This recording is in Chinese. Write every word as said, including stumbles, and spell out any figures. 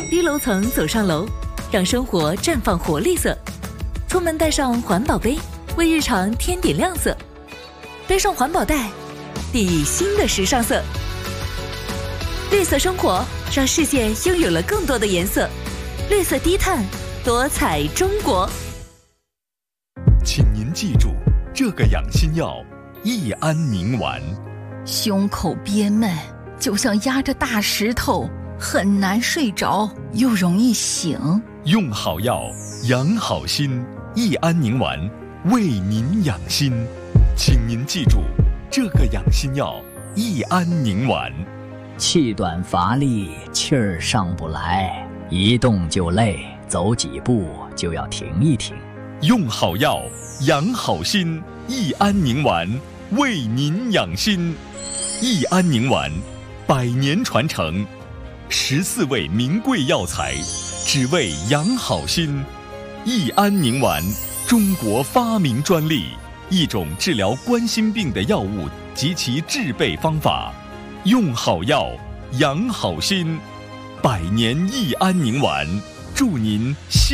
低楼层走上楼，让生活绽放活力色。出门带上环保杯，为日常添点亮色。背上环保袋，定义新的时尚色。绿色生活，让世界拥有了更多的颜色。绿色低碳，多彩中国。 请您记住，这个养心药益安宁丸。 胸口憋闷，就像压着大石头，很难睡着，又容易醒。 用好药，养好心。益安宁丸为您养心，请您记住，这个养心药益安宁丸。 气短乏力，气儿上不来，一动就累，走几步就要停一停。 用好药，养好心。益安宁丸为您养心。益安宁丸，百年传承，十四味名贵药材，只为养好心。益安宁丸，中国发明专利，一种治疗冠心病的药物及其制备方法。用好药，养好心。百年益安宁丸，祝您心